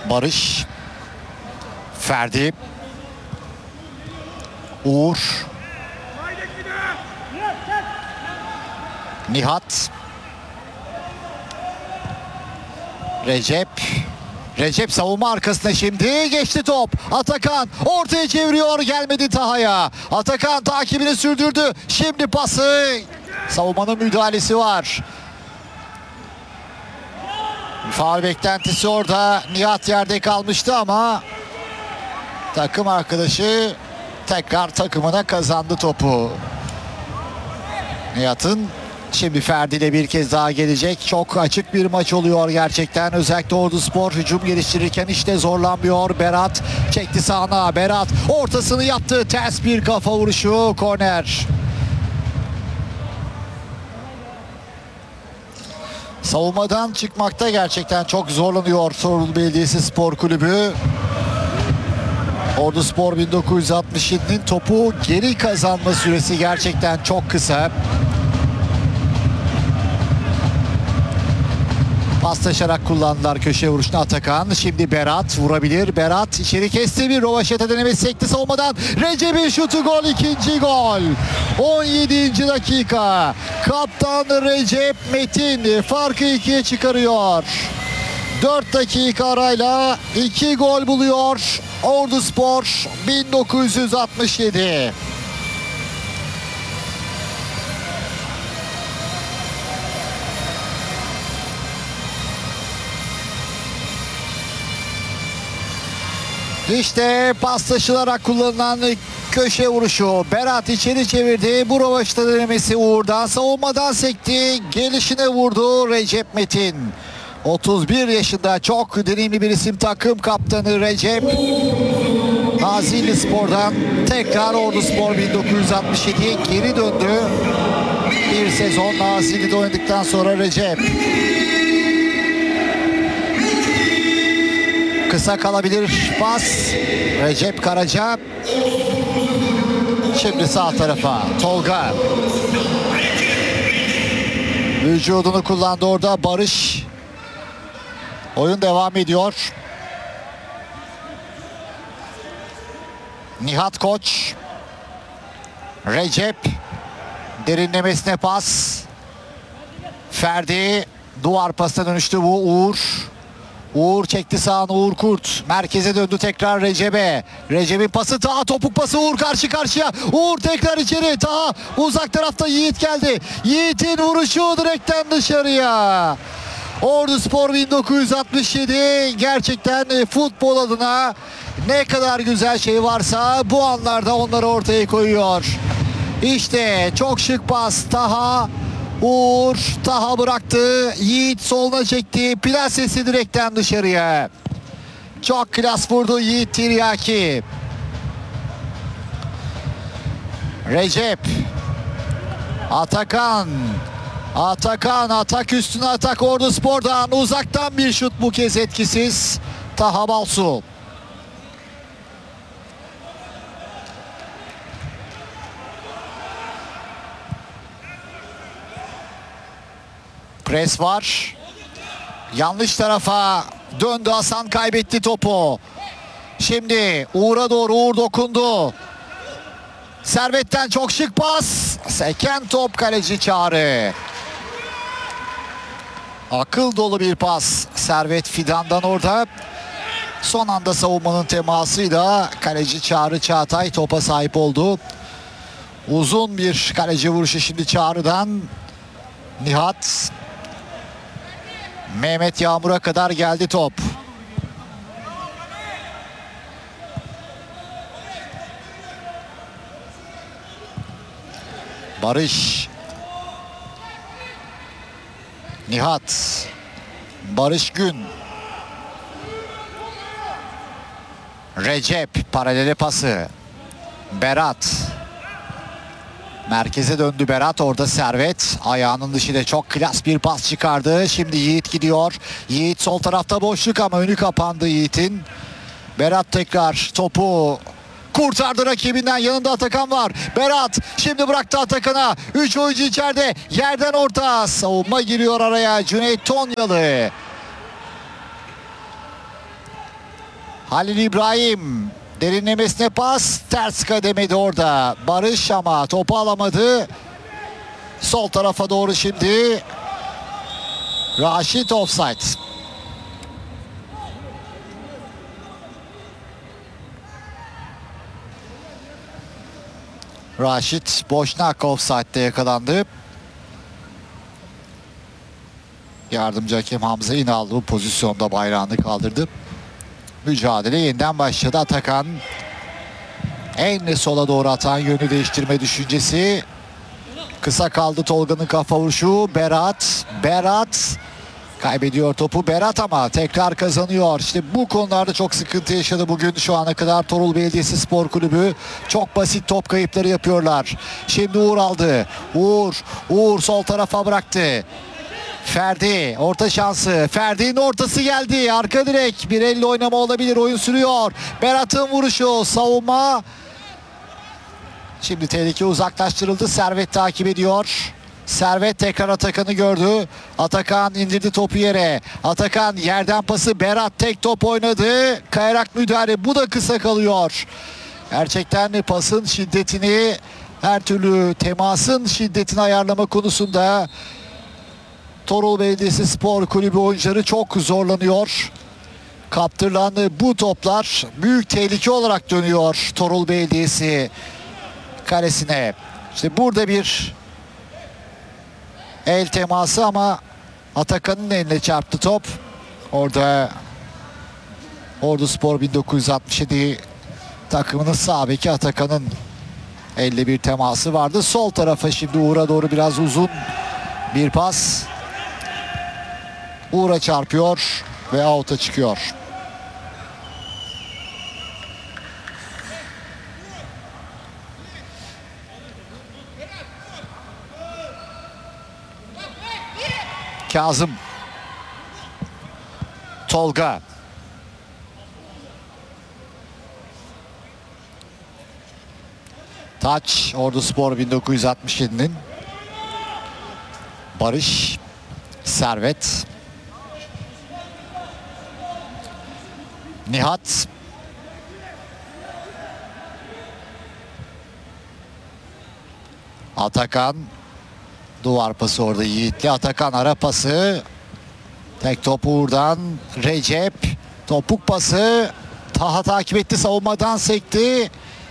Barış. Ferdi. Uğur. Nihat. Recep. Recep savunma arkasına şimdi. Geçti top. Atakan ortaya çeviriyor. Gelmedi Taha'ya. Atakan takibini sürdürdü. Şimdi pası. Savunmanın müdahalesi var. Faul beklentisi orada. Nihat yerde kalmıştı ama takım arkadaşı tekrar takımına kazandı topu. Nihat'ın şimdi Ferdi ile bir kez daha gelecek. Çok açık bir maç oluyor gerçekten. Özellikle Orduspor hücum geliştirirken işte zorlanmıyor. Berat çekti sağına. Berat ortasını yaptı. Ters bir kafa vuruşu. Korner. Savunmadan çıkmakta gerçekten çok zorlanıyor Sorumlu Belediyesi Spor Kulübü. Orduspor 1967'nin topu geri kazanma süresi gerçekten çok kısa. Paslaşarak kullandılar köşe vuruşunu Atakan. Şimdi Berat vurabilir. Berat içeri kesti, bir rovaşata denemesi sekti savunmadan. Recep'in şutu, gol, ikinci gol. 17. dakika. Kaptan Recep Metin farkı 2'ye çıkarıyor. 4 dakika arayla 2 gol buluyor Orduspor 1967. İşte paslaşılarak kullanılan köşe vuruşu. Berat içeri çevirdi. Bu rovaşta denemesi Uğur'dan. Savunmadan sekti. Gelişine vurdu Recep Metin. 31 yaşında çok deneyimli bir isim, takım kaptanı Recep. Nazilli Spor'dan tekrar Orduspor 1967'ye geri döndü. Bir sezon Nazilli'de oynadıktan sonra Recep. Kısa kalabilir pas. Recep Karaca. Şimdi sağ tarafa Tolga. Vücudunu kullandı orada Barış. Oyun devam ediyor. Nihat Koç. Recep. Derinlemesine pas. Ferdi. Duvar pasına dönüştü bu. Uğur. Uğur çekti sağını, Uğur Kurt. Merkeze döndü tekrar Recep'e. Recep'in pası, Taha topuk pası, Uğur karşı karşıya. Uğur tekrar içeri. Taha uzak tarafta, Yiğit geldi. Yiğit'in vuruşu direkten dışarıya. Orduspor 1967 gerçekten futbol adına ne kadar güzel şey varsa bu anlarda onları ortaya koyuyor. İşte çok şık pas. Taha, Uğur, Taha bıraktı. Yiğit soluna çekti. Plasesi direkten dışarıya. Çok klas vurdu Yiğit Tiryaki. Recep. Atakan. Atakan, atak üstüne atak Orduspor'dan. Uzaktan bir şut, bu kez etkisiz. Taha Balsu. Pres var. Yanlış tarafa döndü Hasan, kaybetti topu. Şimdi Uğur'a doğru, Uğur dokundu. Servet'ten çok şık pas. Seken top, kaleci Çağrı. Akıl dolu bir pas Servet Fidan'dan orada. Son anda savunmanın temasıyla kaleci Çağrı Çağatay topa sahip oldu. Uzun bir kaleci vuruşu şimdi Çağrı'dan. Nihat. Mehmet Yağmur'a kadar geldi top. Barış. Nihat. Barış Gün. Recep paralele pası. Berat. Merkeze döndü Berat, orada Servet. Ayağının dışıyla çok klas bir pas çıkardı. Şimdi Yiğit gidiyor. Yiğit sol tarafta boşluk ama önü kapandı Yiğit'in. Berat tekrar topu kurtardı rakibinden, yanında Atakan var. Berat şimdi bıraktı Atakan'a. 3 oyuncu içeride, yerden orta. Savunma giriyor araya, Cüneyt Tonyalı. Halil İbrahim derinlemesine pas, ters kademedi orada. Barış ama topu alamadı. Sol tarafa doğru şimdi. Raşit offside. Raşit Boşnak offside'de yakalandı. Yardımcı hakem Hamza İnal bu pozisyonda bayrağını kaldırdı. Mücadele yeniden başladı. Atakan en sola doğru atan yönü değiştirme düşüncesi. Kısa kaldı Tolga'nın kafa vuruşu. Berat kaybediyor topu. Berat ama tekrar kazanıyor. İşte bu konularda çok sıkıntı yaşadı bugün şu ana kadar Torul Belediyesi Spor Kulübü. Çok basit top kayıpları yapıyorlar. Şimdi Uğur aldı. Uğur sol tarafa bıraktı. Ferdi orta şansı. Ferdi'nin ortası geldi. Arka direk. Bir elle oynama olabilir. Oyun sürüyor. Berat'ın vuruşu. Savunma. Şimdi tehlike uzaklaştırıldı. Servet takip ediyor. Servet tekrar Atakan'ı gördü. Atakan indirdi topu yere. Atakan yerden pası. Berat tek top oynadı. Kayarak müdahale. Bu da kısa kalıyor. Gerçekten pasın şiddetini, her türlü temasın şiddetini ayarlama konusunda Torul Belediyesi Spor Kulübü oyuncuları çok zorlanıyor. Kaptırılan bu toplar büyük tehlike olarak dönüyor Torul Belediyesi kalesine. İşte burada bir el teması ama Atakan'ın eline çarptı top. Orada Orduspor 1967 takımının sağ beki Atakan'ın elle bir teması vardı. Sol tarafa şimdi Uğur'a doğru biraz uzun bir pas. Uğur'a çarpıyor ve out'a çıkıyor. Kazım. Tolga. Taç. Orduspor 1967'nin. Barış. Servet. Nihat. Atakan. Duvar pası orada Yiğit'li. Atakan ara pası. Tek top Uğur'dan. Recep. Topuk pası. Taha takip etti. Savunmadan sekti.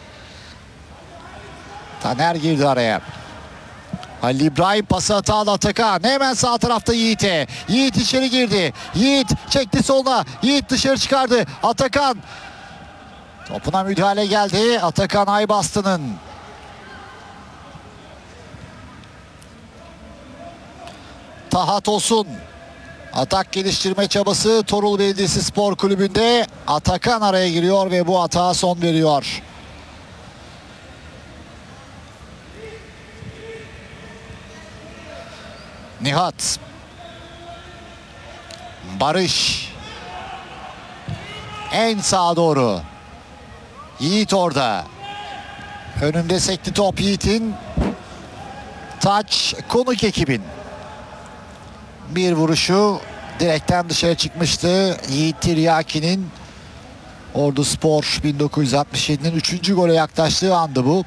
Taner girdi araya. Halil İbrahim pası hatalı Atakan. Hemen sağ tarafta Yiğit'e. Yiğit içeri girdi. Yiğit çekti soluna. Yiğit dışarı çıkardı. Atakan. Topuna müdahale geldi. Atakan Aybastı'nın. Taha Tosun. Atak geliştirme çabası Torul Belediyesi Spor Kulübü'nde. Atakan araya giriyor ve bu hata son veriyor. Nihat. Barış. En sağa doğru. Yiğit orada. Önünde sekti top Yiğit'in. Taç konuk ekibin. Bir vuruşu direkten dışarı çıkmıştı. Yiğit Tiryaki'nin Orduspor 1967'nin 3. gole yaklaştığı andı bu.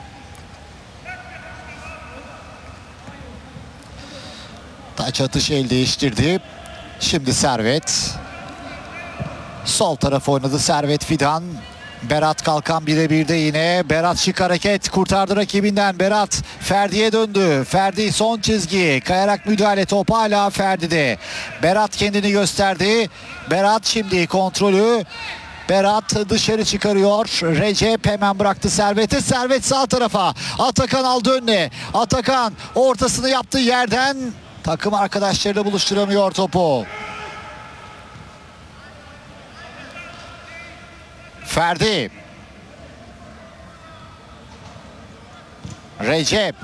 Taç atış el değiştirdi. Şimdi Servet. Sol taraf oynadı Servet Fidan. Berat Kalkan birebirde yine. Berat şık hareket kurtardı rakibinden. Berat Ferdi'ye döndü. Ferdi son çizgi. Kayarak müdahale, top hala Ferdi'de. Berat kendini gösterdi. Berat şimdi kontrolü. Berat dışarı çıkarıyor. Recep hemen bıraktı Servet'e. Servet sağ tarafa. Atakan aldı önüne. Atakan ortasını yaptı yerden. Takım arkadaşlarıyla buluşturamıyor topu. Ferdi. Recep.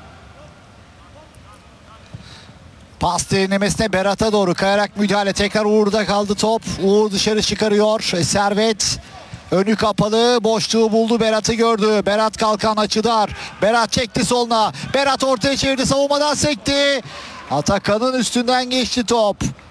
Pas derinlemesine Berat'a doğru kayarak müdahale. Tekrar Uğur'da kaldı top. Uğur dışarı çıkarıyor. Servet. Önü kapalı. Boşluğu buldu. Berat'ı gördü. Berat Kalkan açı dar. Berat çekti soluna. Berat ortaya çevirdi. Savunmadan sekti. Atakan'ın üstünden geçti top.